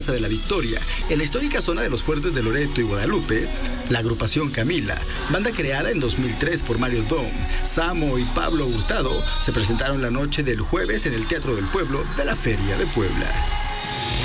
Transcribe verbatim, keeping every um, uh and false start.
de la Victoria, en la histórica zona de los fuertes de Loreto y Guadalupe, la agrupación Camila, banda creada en dos mil tres por Mario Dom, Samo y Pablo Hurtado, se presentaron la noche del jueves en el Teatro del Pueblo de la Feria de Puebla.